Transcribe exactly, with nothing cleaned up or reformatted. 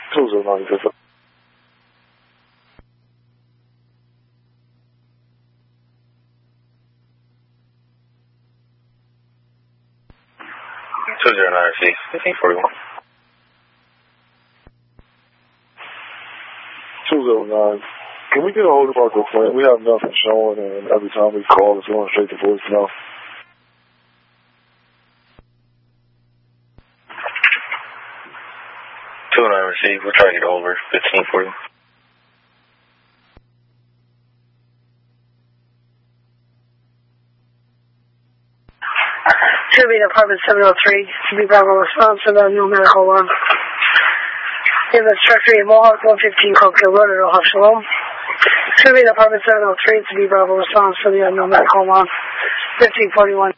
two zero nine fifty. two zero nine C, fifteen forty-one. two zero nine. Can we get a hold of our complaint? We have nothing showing, and every time we call, it's going straight to voicemail. two oh nine received. We're trying to get over fifteen forty. Should be Department seven oh three. Should be Bravo response to the new medical one. In the structure in Mohawk one fifteen Coquille Road at Ohio Shalom. Should be Department seven oh three. To be Bravo response to the unknown medical one. fifteen forty-one.